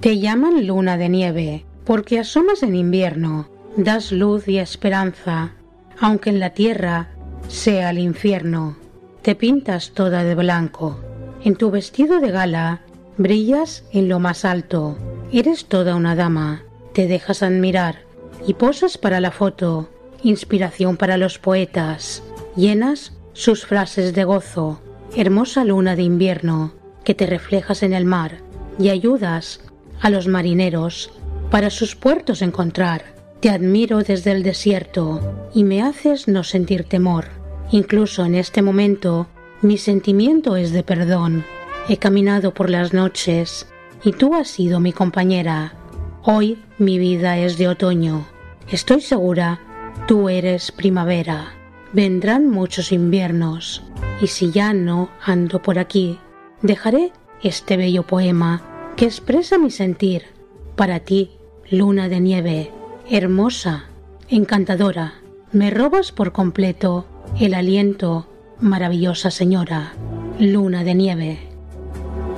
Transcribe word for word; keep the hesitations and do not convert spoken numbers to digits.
Te llaman luna de nieve, porque asomas en invierno, das luz y esperanza, aunque en la tierra sea el infierno. Te pintas toda de blanco, en tu vestido de gala brillas en lo más alto, eres toda una dama, te dejas admirar y posas para la foto, inspiración para los poetas, llenas sus frases de gozo, hermosa luna de invierno que te reflejas en el mar y ayudas a los marineros para sus puertos encontrar. Te admiro desde el desierto y me haces no sentir temor. Incluso en este momento mi sentimiento es de perdón. He caminado por las noches y tú has sido mi compañera. Hoy mi vida es de otoño. Estoy segura, tú eres primavera. Vendrán muchos inviernos y si ya no ando por aquí, dejaré este bello poema que expresa mi sentir. Para ti, luna de nieve, hermosa, encantadora, me robas por completo el aliento, maravillosa señora, luna de nieve.